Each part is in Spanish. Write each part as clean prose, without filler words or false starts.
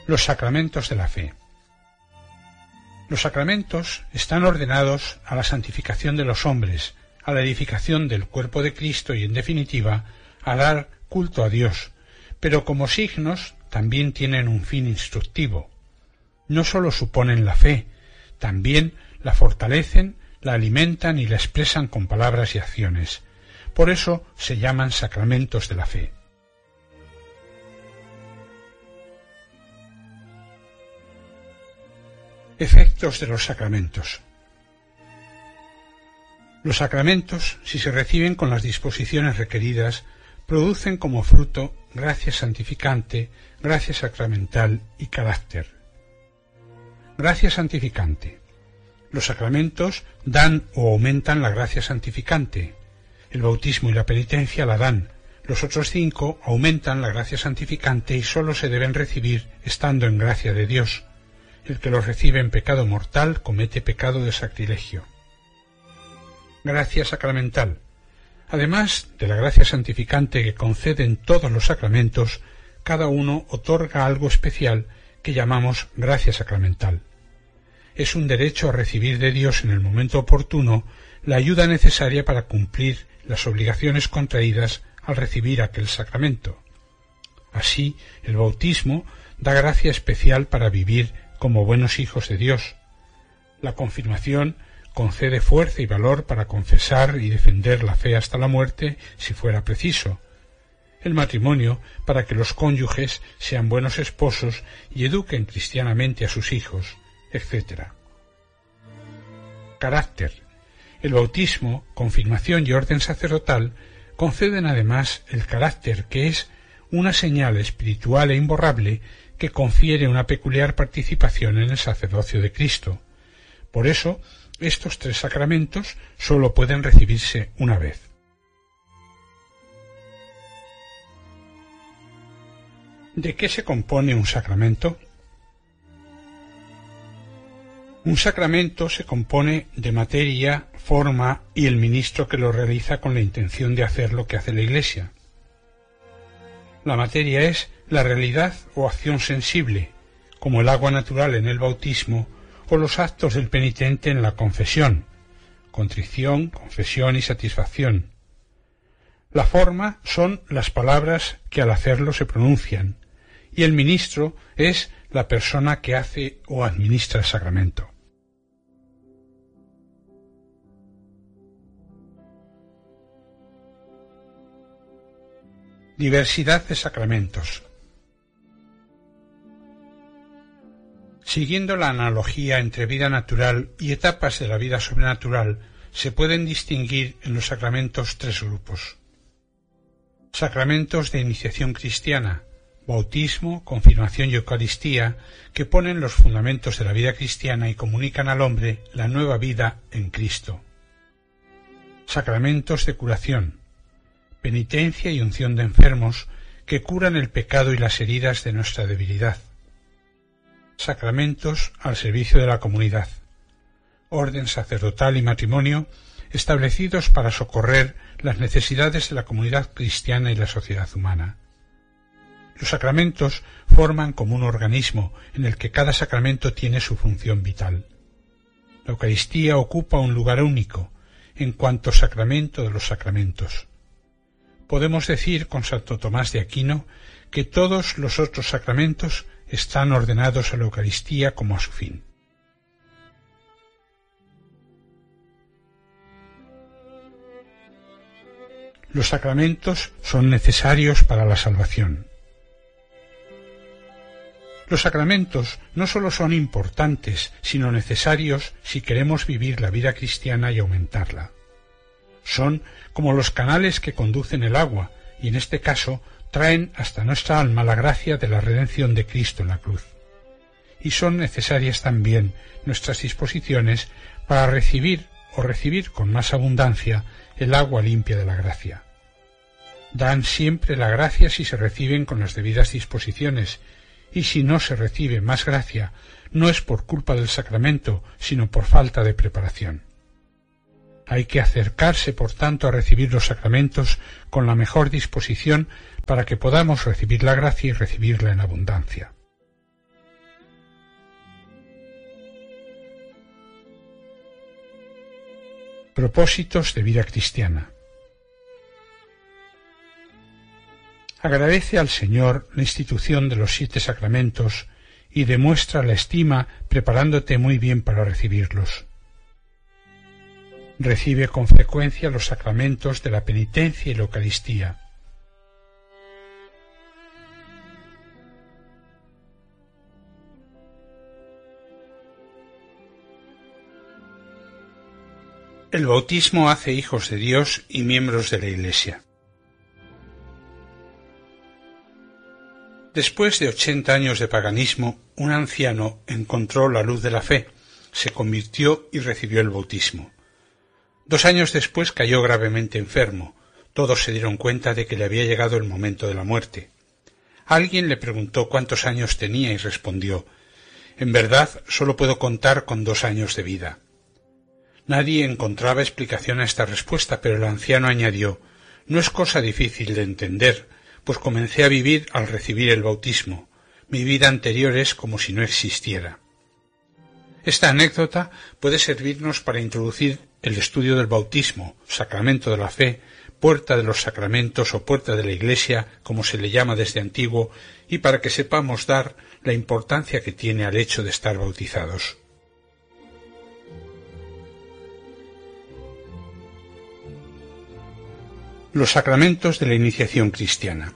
Los sacramentos de la fe. Los sacramentos están ordenados a la santificación de los hombres, a la edificación del cuerpo de Cristo y, en definitiva, a dar culto a Dios, pero como signos también tienen un fin instructivo. No sólo suponen la fe, también la fortalecen, la alimentan y la expresan con palabras y acciones. Por eso se llaman sacramentos de la fe. Efectos de los sacramentos. Los sacramentos, si se reciben con las disposiciones requeridas, producen como fruto gracia santificante, gracia sacramental y carácter. Gracia santificante. Los sacramentos dan o aumentan la gracia santificante. El bautismo y la penitencia la dan. Los otros 5 aumentan la gracia santificante y sólo se deben recibir estando en gracia de Dios. El que los recibe en pecado mortal comete pecado de sacrilegio. Gracia sacramental. Además de la gracia santificante que conceden todos los sacramentos, cada uno otorga algo especial que llamamos gracia sacramental. Es un derecho a recibir de Dios en el momento oportuno la ayuda necesaria para cumplir las obligaciones contraídas al recibir aquel sacramento. Así, el bautismo da gracia especial para vivir como buenos hijos de Dios. La confirmación concede fuerza y valor para confesar y defender la fe hasta la muerte, si fuera preciso. El matrimonio para que los cónyuges sean buenos esposos y eduquen cristianamente a sus hijos, etc. Carácter. El bautismo, confirmación y orden sacerdotal conceden además el carácter, que es una señal espiritual e imborrable que confiere una peculiar participación en el sacerdocio de Cristo. Por eso, estos 3 sacramentos sólo pueden recibirse una vez. ¿De qué se compone un sacramento? Un sacramento se compone de materia, forma y el ministro que lo realiza con la intención de hacer lo que hace la Iglesia. La materia es la realidad o acción sensible, como el agua natural en el bautismo o los actos del penitente en la confesión, contrición, confesión y satisfacción. La forma son las palabras que al hacerlo se pronuncian, y el ministro es la persona que hace o administra el sacramento. Diversidad de sacramentos. Siguiendo la analogía entre vida natural y etapas de la vida sobrenatural, se pueden distinguir en los sacramentos 3 grupos. Sacramentos de iniciación cristiana, bautismo, confirmación y Eucaristía, que ponen los fundamentos de la vida cristiana y comunican al hombre la nueva vida en Cristo. Sacramentos de curación, penitencia y unción de enfermos, que curan el pecado y las heridas de nuestra debilidad. Sacramentos al servicio de la comunidad, orden sacerdotal y matrimonio, establecidos para socorrer las necesidades de la comunidad cristiana y la sociedad humana. Los sacramentos forman como un organismo en el que cada sacramento tiene su función vital. La Eucaristía ocupa un lugar único, en cuanto sacramento de los sacramentos. Podemos decir con Santo Tomás de Aquino que todos los otros sacramentos están ordenados a la Eucaristía como a su fin. Los sacramentos son necesarios para la salvación. Los sacramentos no sólo son importantes, sino necesarios si queremos vivir la vida cristiana y aumentarla. Son como los canales que conducen el agua, y en este caso traen hasta nuestra alma la gracia de la redención de Cristo en la cruz. Y son necesarias también nuestras disposiciones para recibir con más abundancia el agua limpia de la gracia. Dan siempre la gracia si se reciben con las debidas disposiciones, y si no se recibe más gracia, no es por culpa del sacramento, sino por falta de preparación. Hay que acercarse, por tanto, a recibir los sacramentos con la mejor disposición para que podamos recibir la gracia y recibirla en abundancia. Propósitos de vida cristiana. Agradece al Señor la institución de los 7 sacramentos y demuestra la estima preparándote muy bien para recibirlos. Recibe con frecuencia los sacramentos de la penitencia y la Eucaristía. El bautismo hace hijos de Dios y miembros de la Iglesia. Después de 80 años de paganismo, un anciano encontró la luz de la fe, se convirtió y recibió el bautismo. 2 años después cayó gravemente enfermo. Todos se dieron cuenta de que le había llegado el momento de la muerte. Alguien le preguntó cuántos años tenía y respondió: «En verdad, solo puedo contar con 2 años de vida». Nadie encontraba explicación a esta respuesta, pero el anciano añadió: «No es cosa difícil de entender, pues comencé a vivir al recibir el bautismo. Mi vida anterior es como si no existiera». Esta anécdota puede servirnos para introducir el estudio del bautismo, sacramento de la fe, puerta de los sacramentos o puerta de la Iglesia, como se le llama desde antiguo, y para que sepamos dar la importancia que tiene al hecho de estar bautizados. Los sacramentos de la iniciación cristiana.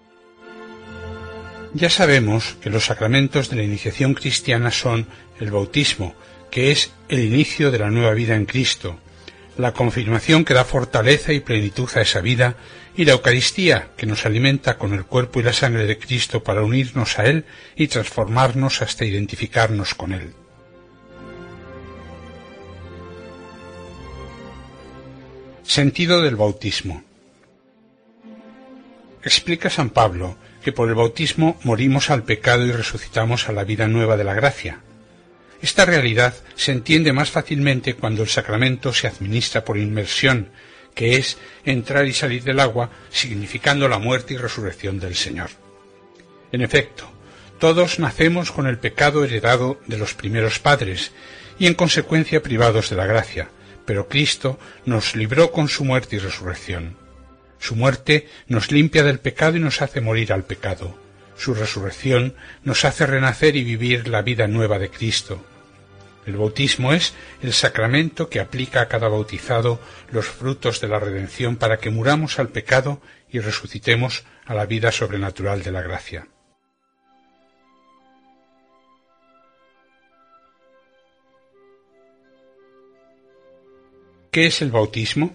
Ya sabemos que los sacramentos de la iniciación cristiana son el bautismo, que es el inicio de la nueva vida en Cristo, la confirmación que da fortaleza y plenitud a esa vida, y la Eucaristía, que nos alimenta con el cuerpo y la sangre de Cristo para unirnos a Él y transformarnos hasta identificarnos con Él. Sentido del bautismo. Explica San Pablo que por el bautismo morimos al pecado y resucitamos a la vida nueva de la gracia. Esta realidad se entiende más fácilmente cuando el sacramento se administra por inmersión, que es entrar y salir del agua, significando la muerte y resurrección del Señor. En efecto, todos nacemos con el pecado heredado de los primeros padres y en consecuencia privados de la gracia, pero Cristo nos libró con su muerte y resurrección. Su muerte nos limpia del pecado y nos hace morir al pecado. Su resurrección nos hace renacer y vivir la vida nueva de Cristo. El bautismo es el sacramento que aplica a cada bautizado los frutos de la redención para que muramos al pecado y resucitemos a la vida sobrenatural de la gracia. ¿Qué es el bautismo?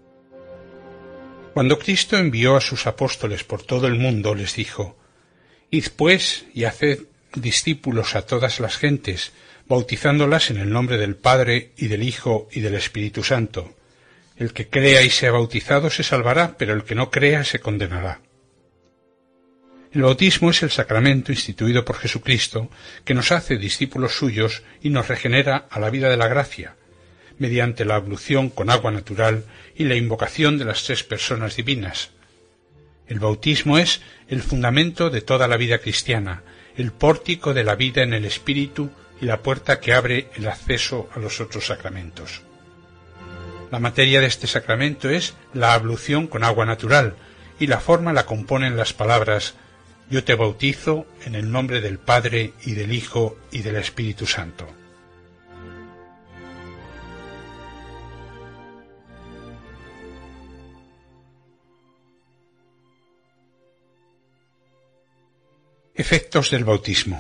Cuando Cristo envió a sus apóstoles por todo el mundo, les dijo: «Id pues y haced discípulos a todas las gentes, bautizándolas en el nombre del Padre y del Hijo y del Espíritu Santo. El que crea y sea bautizado se salvará, pero el que no crea se condenará». El bautismo es el sacramento instituido por Jesucristo que nos hace discípulos suyos y nos regenera a la vida de la gracia, mediante la ablución con agua natural y la invocación de las 3 personas divinas. El bautismo es el fundamento de toda la vida cristiana, el pórtico de la vida en el Espíritu y la puerta que abre el acceso a los otros sacramentos. La materia de este sacramento es la ablución con agua natural, y la forma la componen las palabras: «Yo te bautizo en el nombre del Padre y del Hijo y del Espíritu Santo». Efectos del bautismo.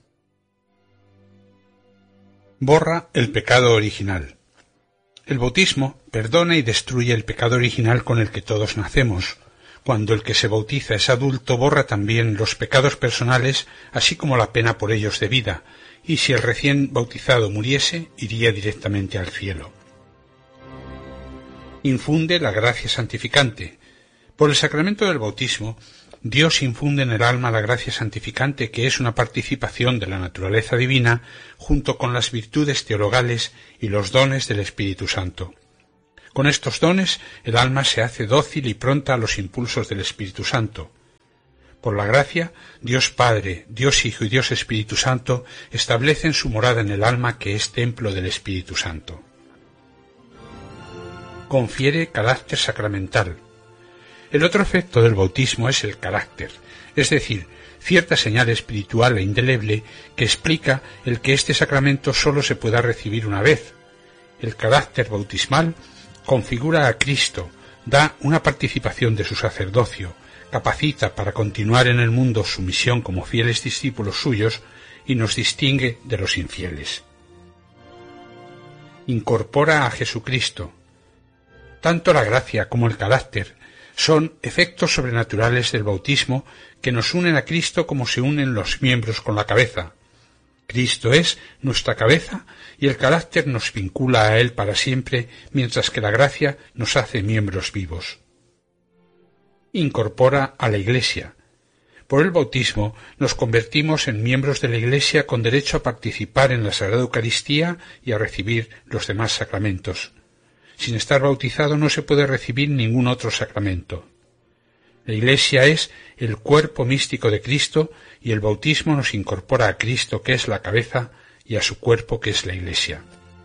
Borra el pecado original. El bautismo perdona y destruye el pecado original con el que todos nacemos. Cuando el que se bautiza es adulto, borra también los pecados personales, así como la pena por ellos de vida, y si el recién bautizado muriese, iría directamente al cielo. Infunde la gracia santificante. Por el sacramento del bautismo, Dios infunde en el alma la gracia santificante, que es una participación de la naturaleza divina, junto con las virtudes teologales y los dones del Espíritu Santo. Con estos dones, el alma se hace dócil y pronta a los impulsos del Espíritu Santo. Por la gracia, Dios Padre, Dios Hijo y Dios Espíritu Santo establecen su morada en el alma, que es templo del Espíritu Santo. confiere carácter sacramental. El otro efecto del bautismo es el carácter, es decir, cierta señal espiritual e indeleble que explica el que este sacramento sólo se pueda recibir una vez. El carácter bautismal configura a Cristo, da una participación de su sacerdocio, capacita para continuar en el mundo su misión como fieles discípulos suyos y nos distingue de los infieles. Incorpora a Jesucristo. Tanto la gracia como el carácter son efectos sobrenaturales del bautismo que nos unen a Cristo como se unen los miembros con la cabeza. Cristo es nuestra cabeza y el carácter nos vincula a Él para siempre, mientras que la gracia nos hace miembros vivos. Incorpora a la Iglesia. Por el bautismo nos convertimos en miembros de la Iglesia con derecho a participar en la Sagrada Eucaristía y a recibir los demás sacramentos. Sin estar bautizado no se puede recibir ningún otro sacramento. La Iglesia es el cuerpo místico de Cristo y el bautismo nos incorpora a Cristo, que es la cabeza, y a su cuerpo, que es la Iglesia.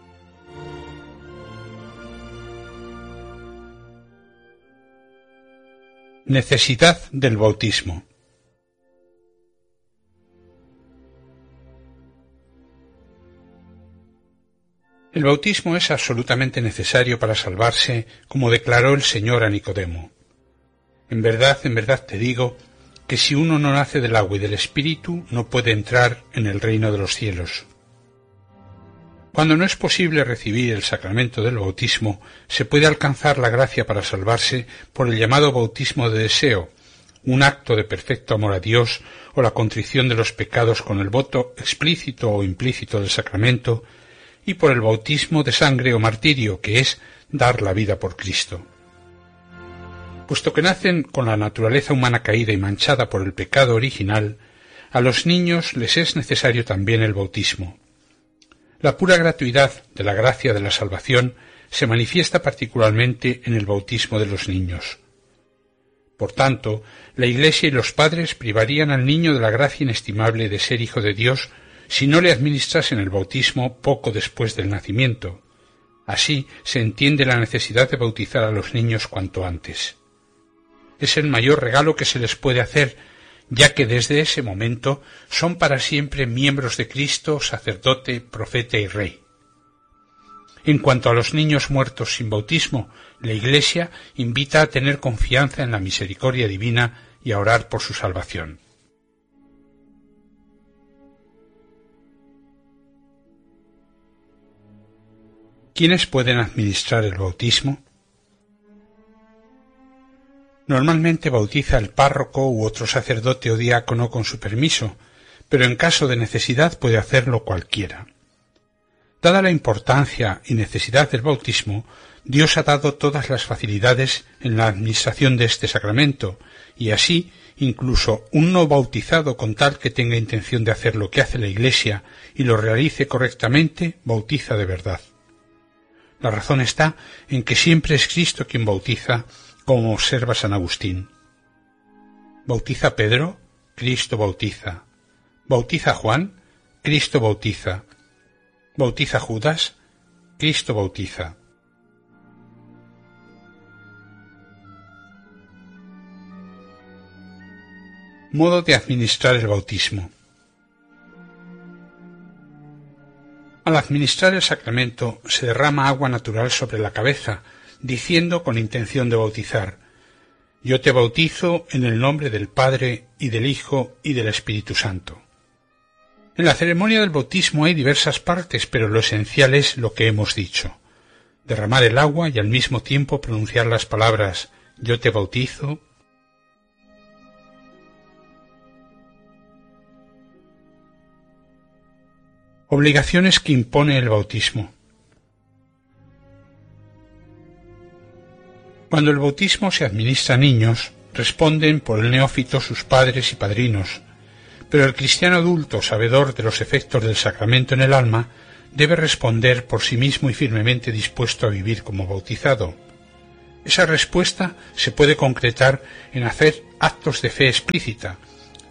Necesidad del bautismo. El bautismo es absolutamente necesario para salvarse, como declaró el Señor a Nicodemo. En verdad te digo, que si uno no nace del agua y del Espíritu, no puede entrar en el reino de los cielos. Cuando no es posible recibir el sacramento del bautismo, se puede alcanzar la gracia para salvarse por el llamado bautismo de deseo, un acto de perfecto amor a Dios o la contrición de los pecados con el voto explícito o implícito del sacramento, y por el bautismo de sangre o martirio, que es dar la vida por Cristo. Puesto que nacen con la naturaleza humana caída y manchada por el pecado original, a los niños les es necesario también el bautismo. La pura gratuidad de la gracia de la salvación se manifiesta particularmente en el bautismo de los niños. Por tanto, la Iglesia y los padres privarían al niño de la gracia inestimable de ser hijo de Dios si no le administrasen el bautismo poco después del nacimiento. Así se entiende la necesidad de bautizar a los niños cuanto antes. Es el mayor regalo que se les puede hacer, ya que desde ese momento son para siempre miembros de Cristo, sacerdote, profeta y rey. En cuanto a los niños muertos sin bautismo, la Iglesia invita a tener confianza en la misericordia divina y a orar por su salvación. ¿Quiénes pueden administrar el bautismo? Normalmente bautiza el párroco u otro sacerdote o diácono con su permiso, pero en caso de necesidad puede hacerlo cualquiera. Dada la importancia y necesidad del bautismo, Dios ha dado todas las facilidades en la administración de este sacramento, y así, incluso un no bautizado con tal que tenga intención de hacer lo que hace la Iglesia y lo realice correctamente, bautiza de verdad. La razón está en que siempre es Cristo quien bautiza, como observa San Agustín. ¿Bautiza Pedro? Cristo bautiza. ¿Bautiza Juan? Cristo bautiza. ¿Bautiza Judas? Cristo bautiza. Modo de administrar el bautismo. Al administrar el sacramento se derrama agua natural sobre la cabeza, diciendo con intención de bautizar: yo te bautizo en el nombre del Padre y del Hijo y del Espíritu Santo. En la ceremonia del bautismo hay diversas partes, pero lo esencial es lo que hemos dicho: derramar el agua y al mismo tiempo pronunciar las palabras yo te bautizo. Obligaciones que impone el bautismo. Cuando el bautismo se administra a niños, responden por el neófito sus padres y padrinos, pero el cristiano adulto, sabedor de los efectos del sacramento en el alma, debe responder por sí mismo y firmemente dispuesto a vivir como bautizado. Esa respuesta se puede concretar en hacer actos de fe explícita,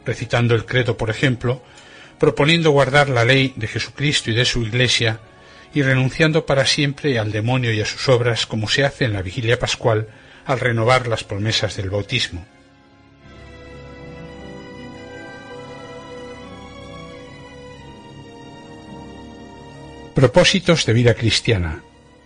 recitando el credo, por ejemplo, proponiendo guardar la ley de Jesucristo y de su Iglesia, y renunciando para siempre al demonio y a sus obras, como se hace en la vigilia pascual al renovar las promesas del bautismo. Propósitos de vida cristiana.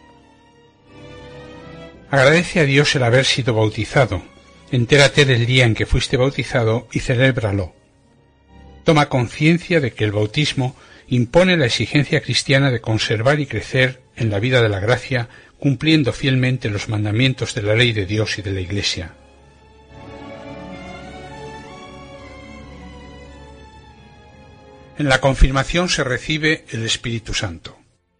Agradece a Dios el haber sido bautizado. Entérate del día en que fuiste bautizado y celébralo. Toma conciencia de que el bautismo impone la exigencia cristiana de conservar y crecer en la vida de la gracia, cumpliendo fielmente los mandamientos de la ley de Dios y de la Iglesia. En la confirmación se recibe el Espíritu Santo.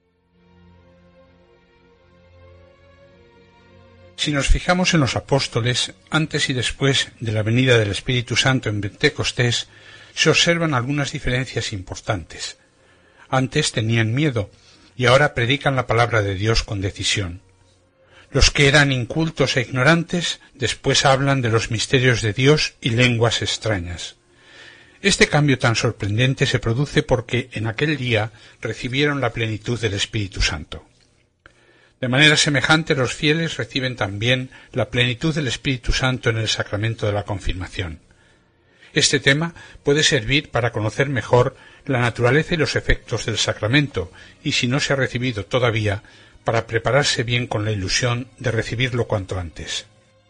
Si nos fijamos en los apóstoles, antes y después de la venida del Espíritu Santo en Pentecostés, se observan algunas diferencias importantes. Antes tenían miedo y ahora predican la palabra de Dios con decisión. Los que eran incultos e ignorantes después hablan de los misterios de Dios y lenguas extrañas. Este cambio tan sorprendente se produce porque en aquel día recibieron la plenitud del Espíritu Santo. De manera semejante, los fieles reciben también la plenitud del Espíritu Santo en el sacramento de la confirmación. Este tema puede servir para conocer mejor la naturaleza y los efectos del sacramento, y si no se ha recibido todavía, para prepararse bien con la ilusión de recibirlo cuanto antes.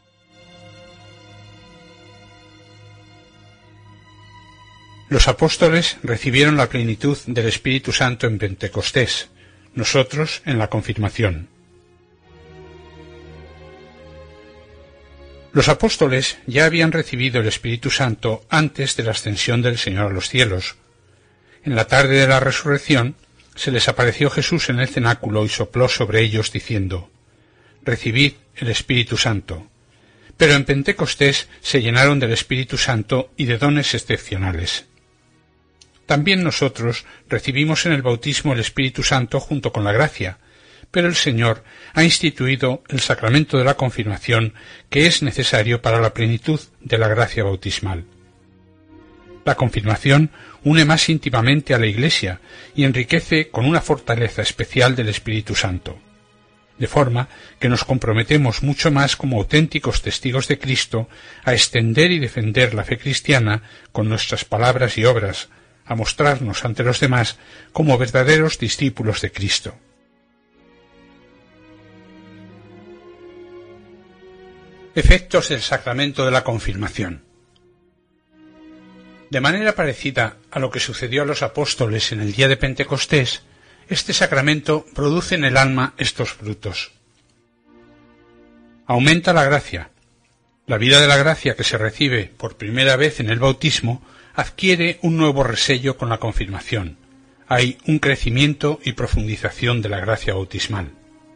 Los apóstoles recibieron la plenitud del Espíritu Santo en Pentecostés, nosotros en la confirmación. Los apóstoles ya habían recibido el Espíritu Santo antes de la ascensión del Señor a los cielos. En la tarde de la resurrección se les apareció Jesús en el cenáculo y sopló sobre ellos diciendo: «Recibid el Espíritu Santo». Pero en Pentecostés se llenaron del Espíritu Santo y de dones excepcionales. También nosotros recibimos en el bautismo el Espíritu Santo junto con la gracia, pero el Señor ha instituido el sacramento de la confirmación, que es necesario para la plenitud de la gracia bautismal. La confirmación une más íntimamente a la Iglesia y enriquece con una fortaleza especial del Espíritu Santo, de forma que nos comprometemos mucho más como auténticos testigos de Cristo a extender y defender la fe cristiana con nuestras palabras y obras, a mostrarnos ante los demás como verdaderos discípulos de Cristo. Efectos del sacramento de la confirmación. De manera parecida a lo que sucedió a los apóstoles en el día de Pentecostés, este sacramento produce en el alma estos frutos. Aumenta la gracia. La vida de la gracia que se recibe por primera vez en el bautismo adquiere un nuevo resello con la confirmación. Hay un crecimiento y profundización de la gracia bautismal.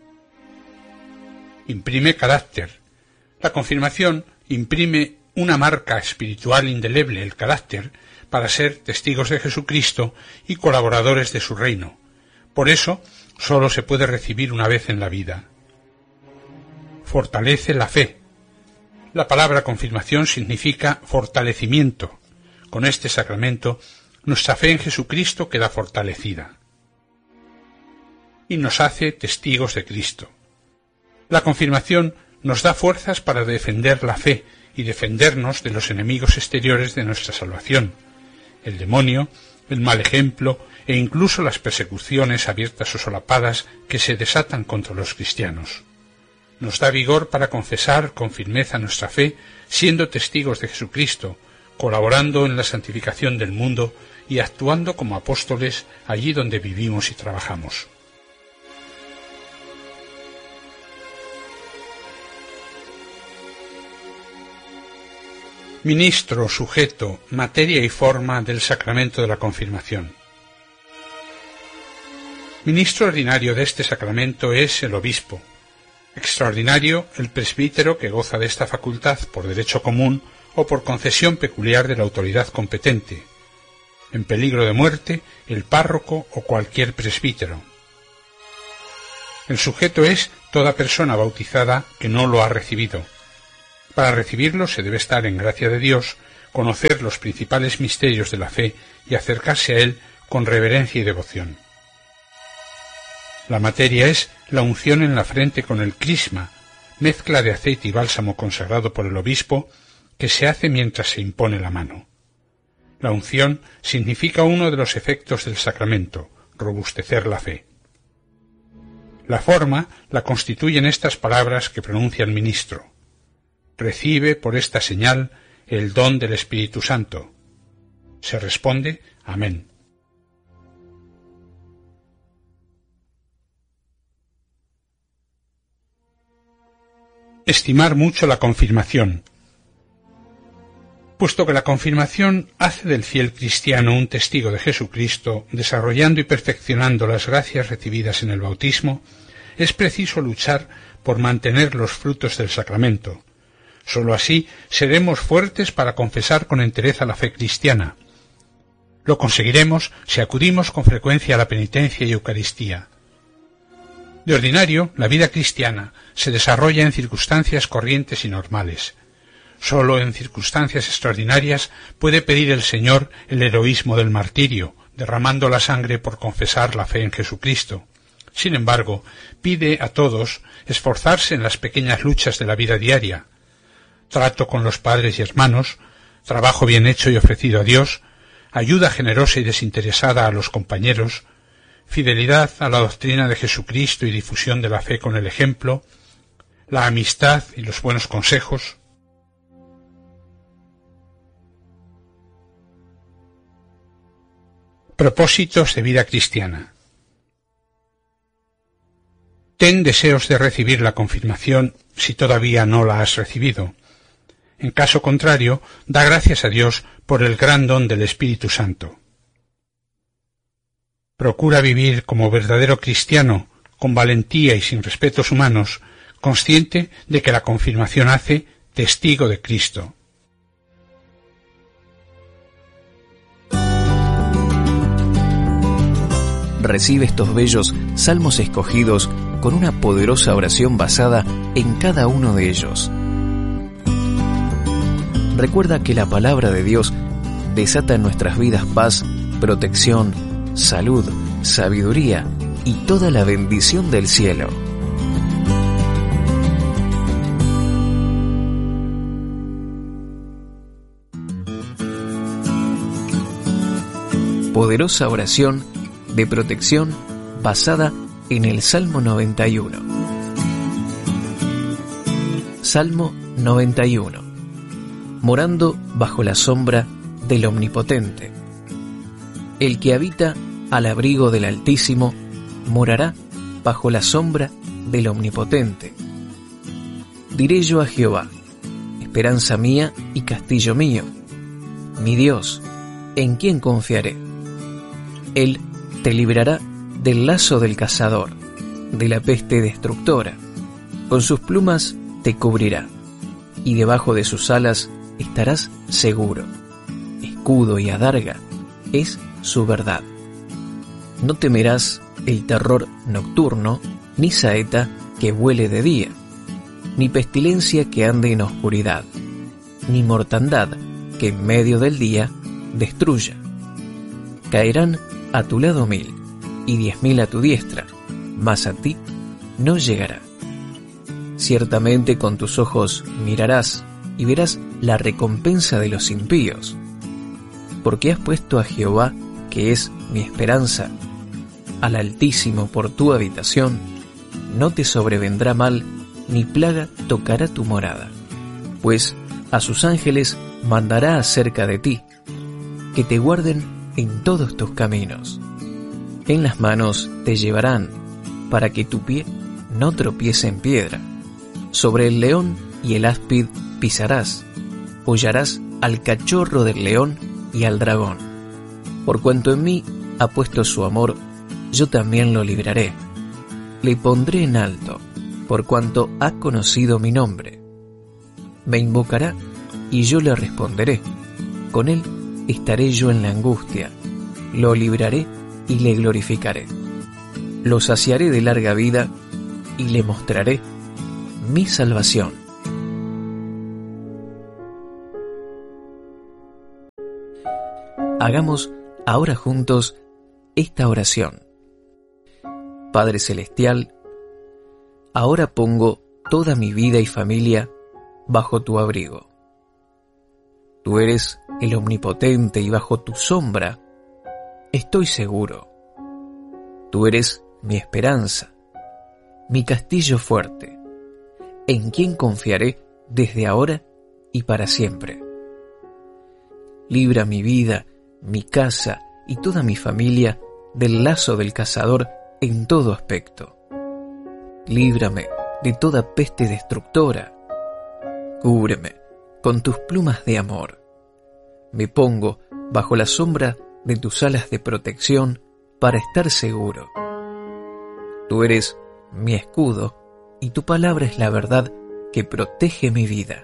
Imprime carácter. La confirmación imprime una marca espiritual indeleble, el carácter, para ser testigos de Jesucristo y colaboradores de su reino. Por eso, sólo se puede recibir una vez en la vida. Fortalece la fe. La palabra confirmación significa fortalecimiento. Con este sacramento, nuestra fe en Jesucristo queda fortalecida. Y nos hace testigos de Cristo. La confirmación nos da fuerzas para defender la fe y defendernos de los enemigos exteriores de nuestra salvación, el demonio, el mal ejemplo e incluso las persecuciones abiertas o solapadas que se desatan contra los cristianos. Nos da vigor para confesar con firmeza nuestra fe, siendo testigos de Jesucristo, colaborando en la santificación del mundo y actuando como apóstoles allí donde vivimos y trabajamos. Ministro, sujeto, materia y forma del sacramento de la confirmación. Ministro ordinario de este sacramento es el obispo. Extraordinario el presbítero que goza de esta facultad por derecho común o por concesión peculiar de la autoridad competente. En peligro de muerte, el párroco o cualquier presbítero. El sujeto es toda persona bautizada que no lo ha recibido. Para recibirlo se debe estar en gracia de Dios, conocer los principales misterios de la fe y acercarse a él con reverencia y devoción. La materia es la unción en la frente con el crisma, mezcla de aceite y bálsamo consagrado por el obispo, que se hace mientras se impone la mano. La unción significa uno de los efectos del sacramento, robustecer la fe. La forma la constituyen estas palabras que pronuncia el ministro. Recibe por esta señal el don del Espíritu Santo. Se responde, amén. Estimar mucho la confirmación. Puesto que la confirmación hace del fiel cristiano un testigo de Jesucristo, desarrollando y perfeccionando las gracias recibidas en el bautismo, es preciso luchar por mantener los frutos del sacramento. Sólo así seremos fuertes para confesar con entereza la fe cristiana. Lo conseguiremos si acudimos con frecuencia a la penitencia y Eucaristía. De ordinario, la vida cristiana se desarrolla en circunstancias corrientes y normales. Sólo en circunstancias extraordinarias puede pedir el Señor el heroísmo del martirio, derramando la sangre por confesar la fe en Jesucristo. Sin embargo, pide a todos esforzarse en las pequeñas luchas de la vida diaria. Trato con los padres y hermanos, trabajo bien hecho y ofrecido a Dios, ayuda generosa y desinteresada a los compañeros, fidelidad a la doctrina de Jesucristo y difusión de la fe con el ejemplo, la amistad y los buenos consejos. Propósitos de vida cristiana. Ten deseos de recibir la confirmación si todavía no la has recibido. En caso contrario, da gracias a Dios por el gran don del Espíritu Santo. Procura vivir como verdadero cristiano, con valentía y sin respetos humanos, consciente de que la confirmación hace testigo de Cristo. Recibe estos bellos salmos escogidos con una poderosa oración basada en cada uno de ellos. Recuerda que la palabra de Dios desata en nuestras vidas paz, protección, salud, sabiduría y toda la bendición del cielo. Poderosa oración de protección basada en el Salmo 91. Salmo 91. Morando bajo la sombra del Omnipotente. El que habita al abrigo del Altísimo morará bajo la sombra del Omnipotente. Diré yo a Jehová, esperanza mía y castillo mío, mi Dios, ¿en quién confiaré? Él te librará del lazo del cazador, de la peste destructora. Con sus plumas te cubrirá, y debajo de sus alas estarás seguro. Escudo y adarga es su verdad. No temerás el terror nocturno, ni saeta que vuele de día, ni pestilencia que ande en oscuridad, ni mortandad que en medio del día destruya. Caerán a tu lado 1000 y 10.000 a tu diestra, mas a ti no llegará. Ciertamente con tus ojos mirarás y verás la recompensa de los impíos, porque has puesto a Jehová, que es mi esperanza, al Altísimo por tu habitación. No te sobrevendrá mal, ni plaga tocará tu morada, pues a sus ángeles mandará acerca de ti, que te guarden en todos tus caminos. En las manos te llevarán, para que tu pie no tropiece en piedra. Sobre el león y el áspid pisarás, hollarás al cachorro del león y al dragón. Por cuanto en mí ha puesto su amor, yo también lo libraré. Le pondré en alto, por cuanto ha conocido mi nombre. Me invocará y yo le responderé. Con él estaré yo en la angustia. Lo libraré y le glorificaré. Lo saciaré de larga vida y le mostraré mi salvación. Hagamos ahora juntos esta oración. Padre Celestial, ahora pongo toda mi vida y familia bajo tu abrigo. Tú eres el Omnipotente y bajo tu sombra estoy seguro. Tú eres mi esperanza, mi castillo fuerte, en quien confiaré desde ahora y para siempre. Libra mi vida, mi casa y toda mi familia del lazo del cazador en todo aspecto. Líbrame de toda peste destructora. Cúbreme con tus plumas de amor. Me pongo bajo la sombra de tus alas de protección para estar seguro. Tú eres mi escudo y tu palabra es la verdad que protege mi vida.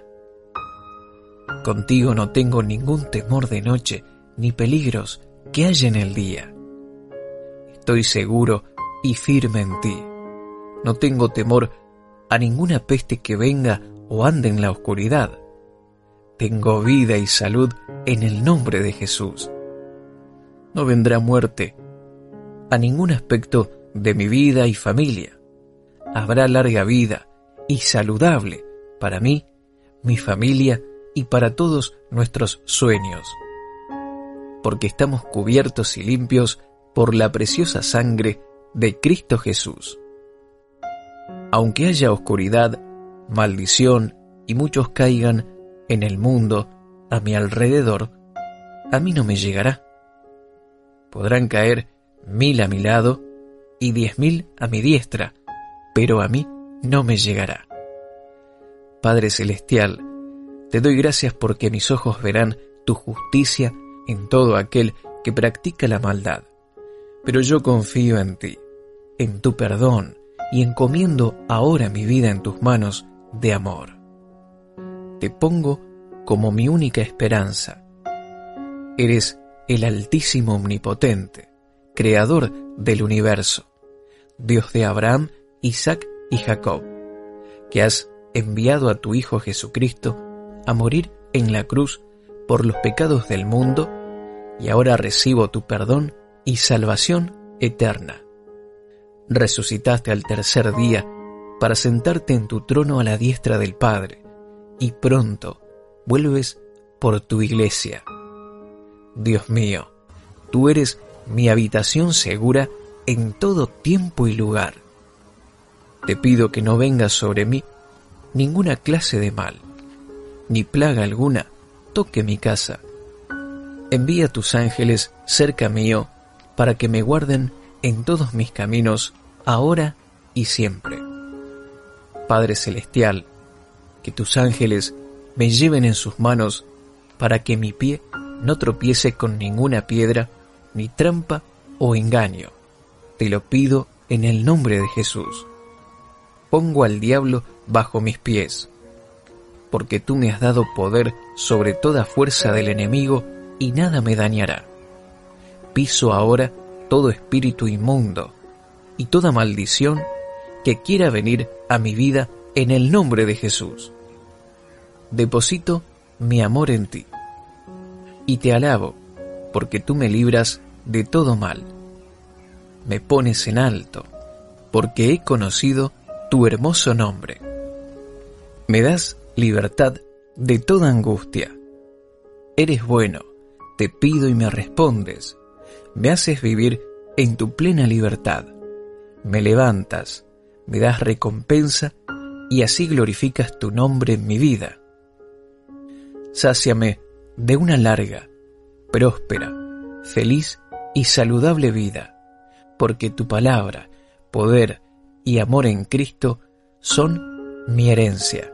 Contigo no tengo ningún temor de noche ni peligros que haya en el día. Estoy seguro y firme en ti. No tengo temor a ninguna peste que venga o ande en la oscuridad. Tengo vida y salud en el nombre de Jesús. No vendrá muerte a ningún aspecto de mi vida y familia. Habrá larga vida y saludable para mí, mi familia y para todos nuestros sueños, porque estamos cubiertos y limpios por la preciosa sangre de Cristo Jesús. Aunque haya oscuridad, maldición y muchos caigan en el mundo a mi alrededor, a mí no me llegará. Podrán caer 1000 a mi lado y 10.000 a mi diestra, pero a mí no me llegará. Padre Celestial, te doy gracias porque mis ojos verán tu justicia en todo aquel que practica la maldad. Pero yo confío en ti, en tu perdón, y encomiendo ahora mi vida en tus manos de amor. Te pongo como mi única esperanza. Eres el Altísimo Omnipotente, Creador del universo, Dios de Abraham, Isaac y Jacob, que has enviado a tu Hijo Jesucristo a morir en la cruz por los pecados del mundo, y ahora recibo tu perdón y salvación eterna. Resucitaste al tercer día para sentarte en tu trono a la diestra del Padre, y pronto vuelves por tu iglesia. Dios mío, tú eres mi habitación segura en todo tiempo y lugar. Te pido que no venga sobre mí ninguna clase de mal, ni plaga alguna toque mi casa. Envía tus ángeles cerca mío para que me guarden en todos mis caminos, ahora y siempre. Padre Celestial, que tus ángeles me lleven en sus manos para que mi pie no tropiece con ninguna piedra, ni trampa o engaño. Te lo pido en el nombre de Jesús. Pongo al diablo bajo mis pies, porque tú me has dado poder sobre toda fuerza del enemigo y nada me dañará. Piso ahora todo espíritu inmundo y toda maldición que quiera venir a mi vida en el nombre de Jesús. Deposito mi amor en ti y te alabo porque tú me libras de todo mal. Me pones en alto porque he conocido tu hermoso nombre. Me das libertad de toda angustia. Eres bueno, te pido y me respondes. Me haces vivir en tu plena libertad. Me levantas, me das recompensa y así glorificas tu nombre en mi vida. Sáciame de una larga, próspera, feliz y saludable vida, porque tu palabra, poder y amor en Cristo son mi herencia.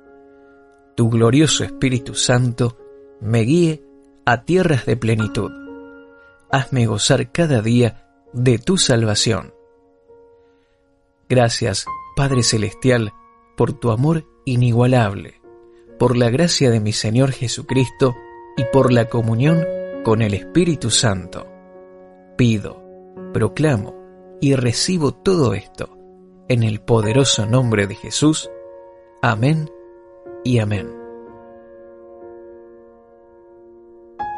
Tu glorioso Espíritu Santo me guíe a tierras de plenitud. Hazme gozar cada día de tu salvación. Gracias, Padre Celestial, por tu amor inigualable, por la gracia de mi Señor Jesucristo y por la comunión con el Espíritu Santo. Pido, proclamo y recibo todo esto en el poderoso nombre de Jesús. Amén y amén.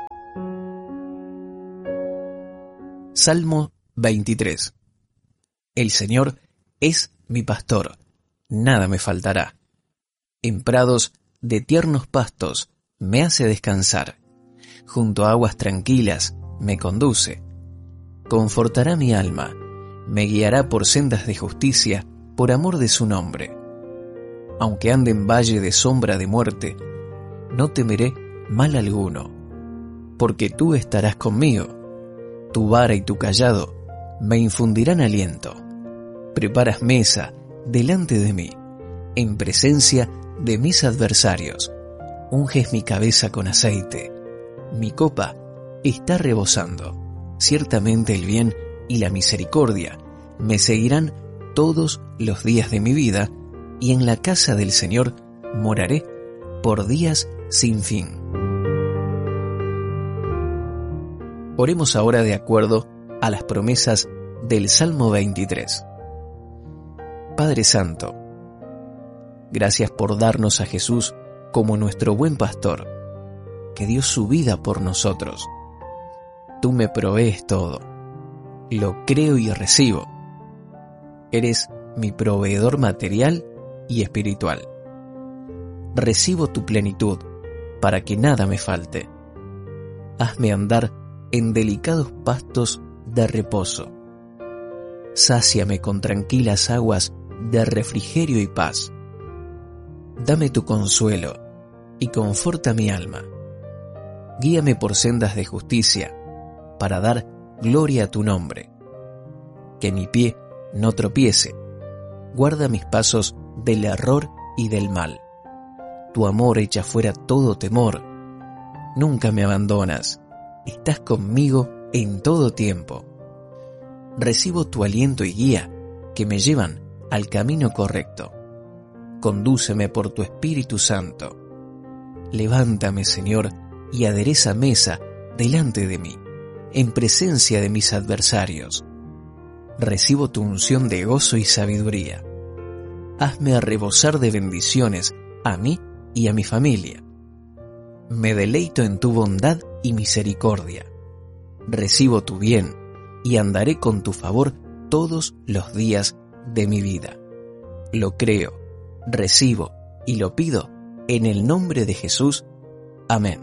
Salmo 23. El Señor es mi pastor, nada me faltará. En prados de tiernos pastos me hace descansar. Junto a aguas tranquilas me conduce. Confortará mi alma, me guiará por sendas de justicia, por amor de su nombre. Aunque ande en valle de sombra de muerte, no temeré mal alguno, porque tú estarás conmigo. Tu vara y tu cayado me infundirán aliento. Preparas mesa delante de mí, en presencia de mis adversarios. Unges mi cabeza con aceite. Mi copa está rebosando. Ciertamente el bien y la misericordia me seguirán todos los días de mi vida, y en la casa del Señor moraré por días sin fin. Oremos ahora de acuerdo a las promesas del Salmo 23. Padre Santo, gracias por darnos a Jesús como nuestro buen pastor, que dio su vida por nosotros. Tú me provees todo, lo creo y recibo. Eres mi proveedor material y espiritual. Recibo tu plenitud para que nada me falte. Hazme andar en delicados pastos de reposo. Sáciame con tranquilas aguas de refrigerio y paz. Dame tu consuelo y conforta mi alma. Guíame por sendas de justicia para dar gloria a tu nombre. Que mi pie no tropiece. Guarda mis pasos del error y del mal. Tu amor echa fuera todo temor. Nunca me abandonas. Estás conmigo en todo tiempo. Recibo tu aliento y guía que me llevan al camino correcto. Condúceme por tu Espíritu Santo. Levántame, Señor, y adereza mesa delante de mí, en presencia de mis adversarios. Recibo tu unción de gozo y sabiduría. Hazme rebosar de bendiciones a mí y a mi familia. Me deleito en tu bondad y misericordia. Recibo tu bien y andaré con tu favor todos los días de mi vida. Lo creo, recibo y lo pido en el nombre de Jesús. Amén.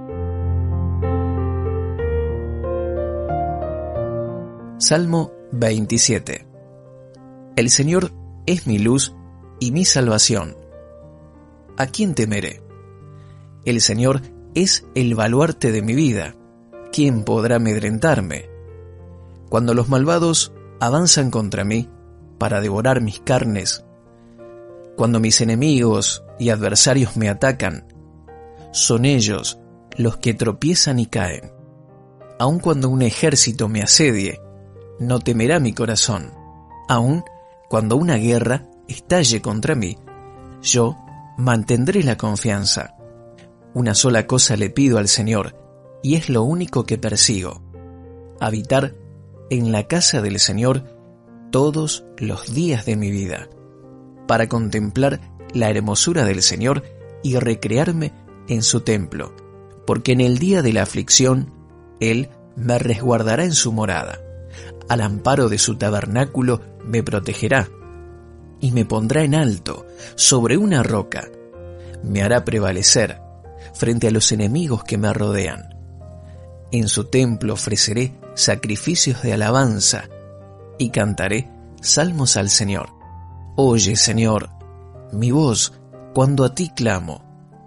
Salmo 27. El Señor es mi luz y mi salvación. ¿A quién temeré? El Señor es el baluarte de mi vida. ¿Quién podrá amedrentarme? Cuando los malvados avanzan contra mí para devorar mis carnes, cuando mis enemigos y adversarios me atacan, son ellos los que tropiezan y caen. Aun cuando un ejército me asedie, no temerá mi corazón. Aun cuando una guerra estalle contra mí, yo mantendré la confianza. Una sola cosa le pido al Señor, y es lo único que persigo: habitar en la casa del Señor todos los días de mi vida, para contemplar la hermosura del Señor y recrearme en su templo, porque en el día de la aflicción Él me resguardará en su morada. Al amparo de su tabernáculo me protegerá, y me pondrá en alto, sobre una roca. Me hará prevalecer frente a los enemigos que me rodean. En su templo ofreceré sacrificios de alabanza, y cantaré salmos al Señor. Oye, Señor, mi voz cuando a ti clamo.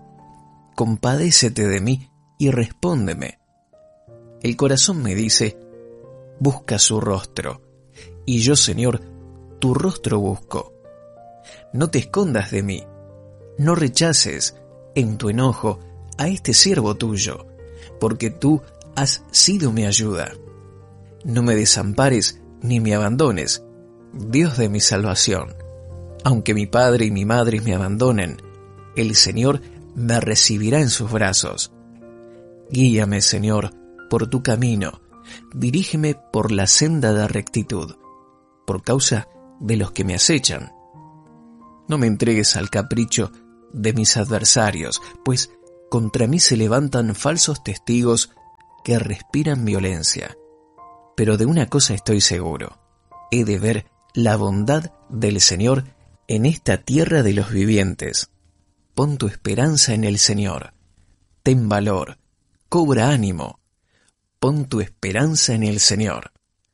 Compadécete de mí y respóndeme. El corazón me dice: busca su rostro, y yo, Señor, tu rostro busco. No te escondas de mí, no rechaces en tu enojo a este siervo tuyo, porque tú has sido mi ayuda. No me desampares ni me abandones, Dios de mi salvación. Aunque mi padre y mi madre me abandonen, el Señor me recibirá en sus brazos. Guíame, Señor, por tu camino, dirígeme por la senda de rectitud, por causa de los que me acechan. No me entregues al capricho de mis adversarios, pues contra mí se levantan falsos testigos que respiran violencia. Pero de una cosa estoy seguro: he de ver la bondad del Señor en esta tierra de los vivientes. Pon tu esperanza en el Señor. Ten valor, cobra ánimo. Pon tu esperanza en el Señor.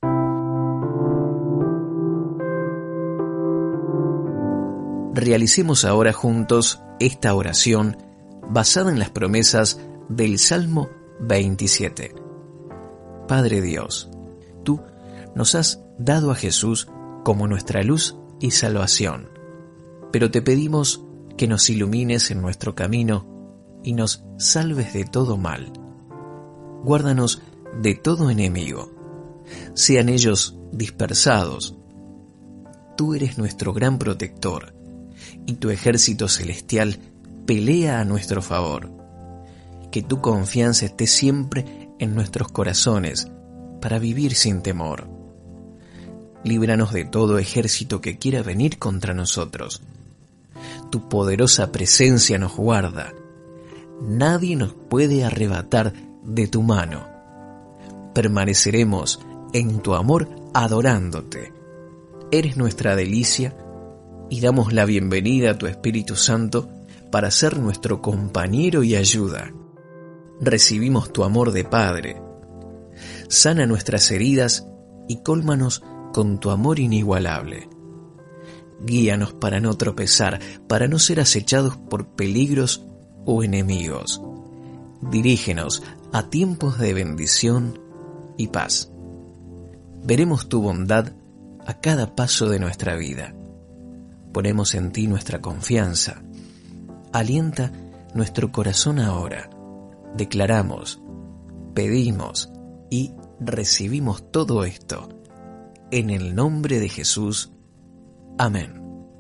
Realicemos ahora juntos esta oración basada en las promesas del Salmo 27. Padre Dios, tú nos has dado a Jesús como nuestra luz y salvación, pero te pedimos que nos ilumines en nuestro camino y nos salves de todo mal. Guárdanos de todo enemigo, sean ellos dispersados. Tú eres nuestro gran protector, y tu ejército celestial pelea a nuestro favor. Que tu confianza esté siempre en nuestros corazones para vivir sin temor. Líbranos de todo ejército que quiera venir contra nosotros. Tu poderosa presencia nos guarda. Nadie nos puede arrebatar de tu mano. Permaneceremos en tu amor adorándote. Eres nuestra delicia y damos la bienvenida a tu Espíritu Santo para ser nuestro compañero y ayuda. Recibimos tu amor de Padre. Sana nuestras heridas y cólmanos con tu amor inigualable. Guíanos para no tropezar, para no ser acechados por peligros o enemigos. Dirígenos a tiempos de bendición y paz. Veremos tu bondad a cada paso de nuestra vida. Ponemos en ti nuestra confianza. Alienta nuestro corazón ahora. Declaramos, pedimos y recibimos todo esto. En el nombre de Jesús. Amén.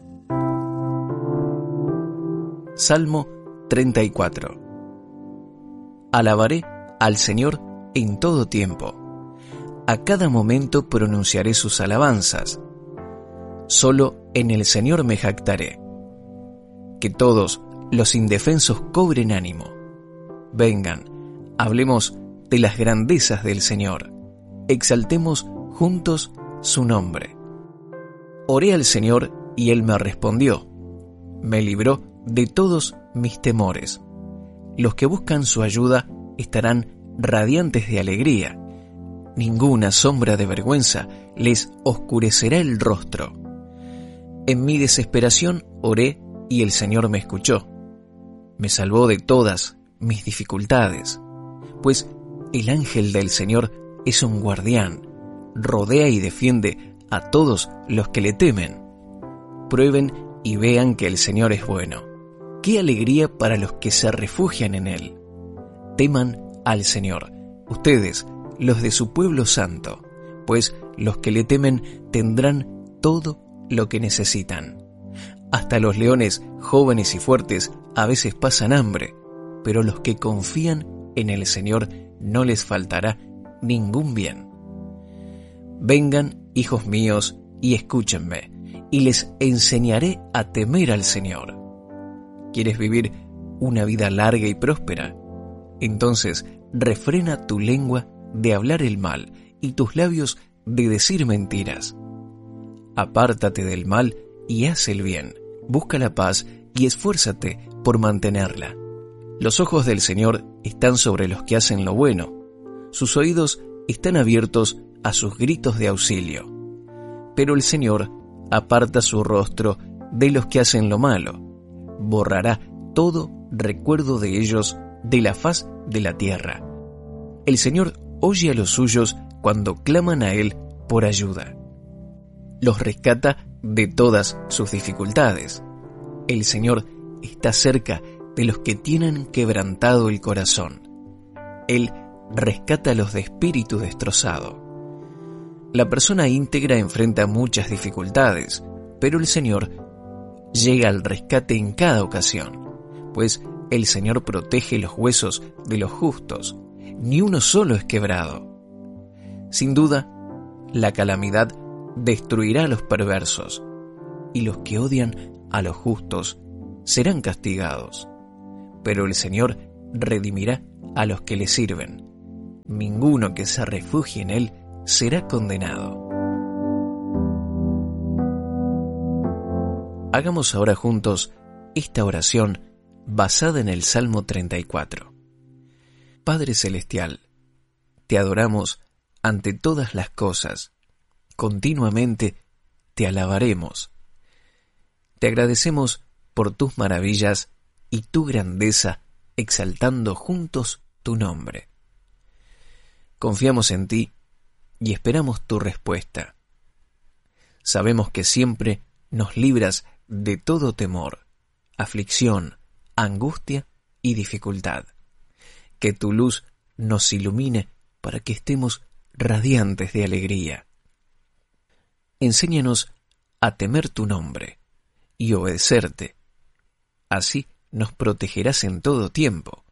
Salmo 34. Alabaré al Señor en todo tiempo. A cada momento pronunciaré sus alabanzas. Solo en el Señor me jactaré. Que todos los indefensos cobren ánimo. Vengan, hablemos de las grandezas del Señor. Exaltemos juntos su nombre. Oré al Señor y Él me respondió. Me libró de todos mis temores. Los que buscan su ayuda estarán radiantes de alegría. Ninguna sombra de vergüenza les oscurecerá el rostro. En mi desesperación oré y el Señor me escuchó. Me salvó de todas mis dificultades, pues el ángel del Señor es un guardián, rodea y defiende a todos los que le temen. Prueben y vean que el Señor es bueno. ¡Qué alegría para los que se refugian en Él! Teman al Señor, ustedes, los de su pueblo santo, pues los que le temen tendrán todo lo que necesitan. Hasta los leones jóvenes y fuertes a veces pasan hambre, pero los que confían en el Señor no les faltará ningún bien. Vengan, hijos míos, y escúchenme, y les enseñaré a temer al Señor. ¿Quieres vivir una vida larga y próspera? Entonces refrena tu lengua de hablar el mal y tus labios de decir mentiras. Apártate del mal y haz el bien. Busca la paz y esfuérzate por mantenerla. Los ojos del Señor están sobre los que hacen lo bueno. Sus oídos están abiertos a sus gritos de auxilio. Pero el Señor aparta su rostro de los que hacen lo malo. Borrará todo recuerdo de ellos de la faz de la tierra. El Señor oye a los suyos cuando claman a Él por ayuda. Los rescata de todas sus dificultades. El Señor está cerca de los que tienen quebrantado el corazón. Él rescata a los de espíritu destrozado. La persona íntegra enfrenta muchas dificultades, pero el Señor llega al rescate en cada ocasión, pues el Señor protege los huesos de los justos, ni uno solo es quebrado. Sin duda, la calamidad destruirá a los perversos, y los que odian a los justos serán castigados. Pero el Señor redimirá a los que le sirven. Ninguno que se refugie en Él será condenado. Hagamos ahora juntos esta oración basada en el Salmo 34. Padre Celestial, te adoramos ante todas las cosas. Continuamente te alabaremos. Te agradecemos por tus maravillas y tu grandeza, exaltando juntos tu nombre. Confiamos en ti y esperamos tu respuesta. Sabemos que siempre nos libras de todo temor, aflicción, angustia y dificultad. Que tu luz nos ilumine para que estemos radiantes de alegría. Enséñanos a temer tu nombre y obedecerte. Así nos protegerás en todo tiempo.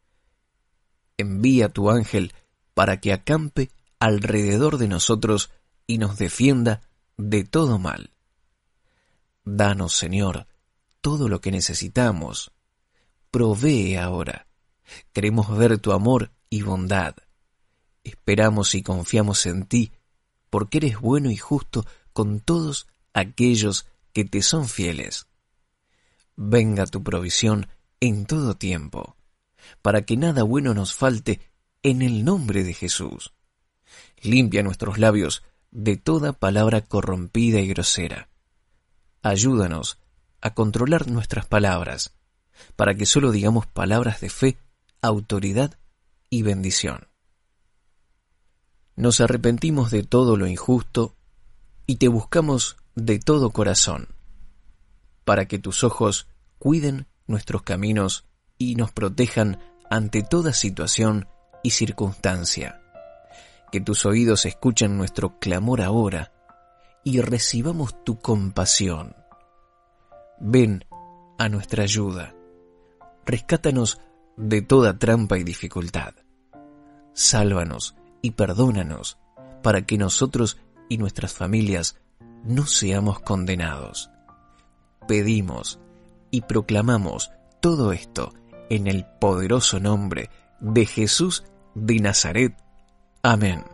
Envía tu ángel para que acampe alrededor de nosotros y nos defienda de todo mal. Danos, Señor, todo lo que necesitamos. Provee ahora. Queremos ver tu amor y bondad. Esperamos y confiamos en ti, porque eres bueno y justo con todos aquellos que te son fieles. Venga tu provisión en todo tiempo, para que nada bueno nos falte en el nombre de Jesús. Limpia nuestros labios de toda palabra corrompida y grosera. Ayúdanos a controlar nuestras palabras, para que solo digamos palabras de fe, autoridad y bendición. Nos arrepentimos de todo lo injusto y te buscamos de todo corazón, para que tus ojos cuiden nuestros caminos y nos protejan ante toda situación y circunstancia. Que tus oídos escuchen nuestro clamor ahora y recibamos tu compasión. Ven a nuestra ayuda. Rescátanos de toda trampa y dificultad. Sálvanos y perdónanos para que nosotros y nuestras familias no seamos condenados. Pedimos y proclamamos todo esto en el poderoso nombre de Jesús de Nazaret. Amén.